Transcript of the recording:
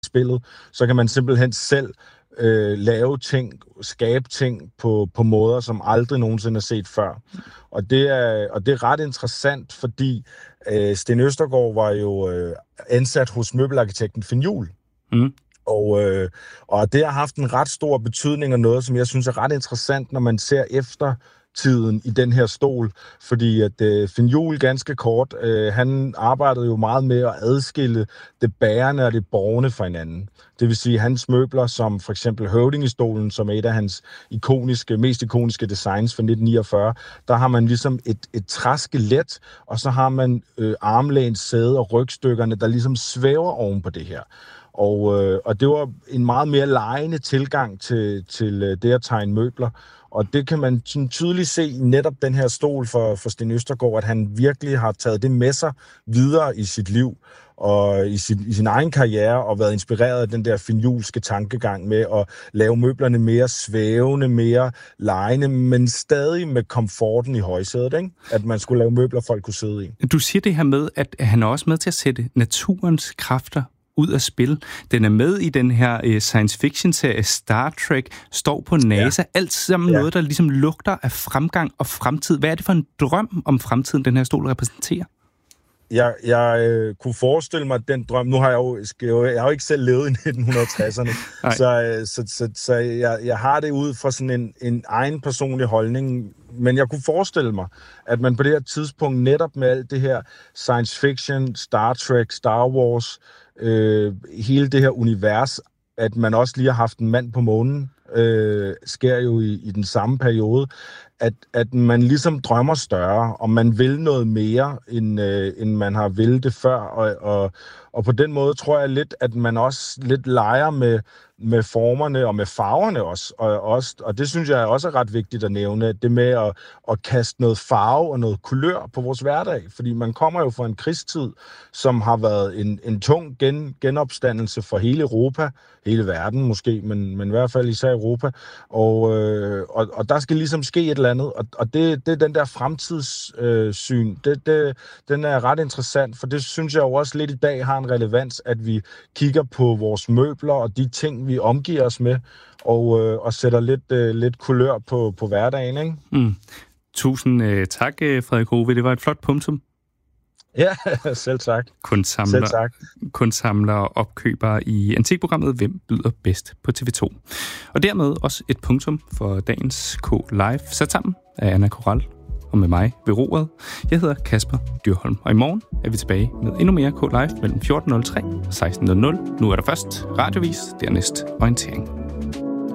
spillet, så kan man simpelthen selv lave ting, skabe ting på måder, som aldrig nogensinde er set før. Og det er ret interessant, fordi Sten Østergaard var jo ansat hos møbelarkitekten Finn Juhl. Og det har haft en ret stor betydning og noget, som jeg synes er ret interessant, når man ser efter tiden i den her stol, fordi at Finn Juhl ganske kort, han arbejdede jo meget med at adskille det bærende og det borgende fra hinanden. Det vil sige, hans møbler, som for eksempel Høvdingestolen, som er et af hans mest ikoniske designs fra 1949, der har man ligesom et træskelet, og så har man armlæns sæde og rygstykkerne, der ligesom svæver oven på det her. Og det var en meget mere legende tilgang til det at tegne møbler. Og det kan man sådan tydeligt se i netop den her stol for Sten Østergaard, at han virkelig har taget det med sig videre i sit liv og i sin egen karriere og været inspireret af den der Finn Juhlske tankegang med at lave møblerne mere svævende, mere legende, men stadig med komforten i højsædet, ikke? At man skulle lave møbler, folk kunne sidde i. Du siger det her med, at han er også med til at sætte naturens kræfter ud af spil. Den er med i den her science fiction-serie Star Trek, står på NASA, alt sammen noget, der ligesom lugter af fremgang og fremtid. Hvad er det for en drøm om fremtiden, den her stol repræsenterer? Jeg kunne forestille mig den drøm. Nu har jeg jo ikke selv levet i 1960'erne, så jeg har det ud fra sådan en egen personlig holdning. Men jeg kunne forestille mig, at man på det her tidspunkt netop med alt det her science fiction, Star Trek, Star Wars, hele det her univers, at man også lige har haft en mand på månen, sker jo i den samme periode, at man ligesom drømmer større, og man vil noget mere, end man har ville det før, og på den måde tror jeg lidt, at man også lidt leger med formerne og med farverne også, og det synes jeg også er ret vigtigt at nævne, det med at kaste noget farve og noget kulør på vores hverdag, fordi man kommer jo fra en krigstid, som har været en tung genopstandelse for hele Europa, hele verden måske, men i hvert fald især Europa, og der skal ligesom ske et eller andet, og det er den der fremtidssyn, den er ret interessant, for det synes jeg jo også lidt i dag har en relevans, at vi kigger på vores møbler og de ting, vi omgiver os med, og sætter lidt kulør på hverdagen, ikke? Tusind tak, Frederik Hove. Det var et flot punktum. Ja, selv tak. Kunstsamler og opkøber i Antikprogrammet Hvem byder bedst på TV2. Og dermed også et punktum for dagens K-Live, sat sammen af Anna Koral og med mig ved roret. Jeg hedder Kasper Dyrholm, og i morgen er vi tilbage med endnu mere K-Live mellem 14.03 og 16.00. Nu er der først radiovis, dernæst orientering.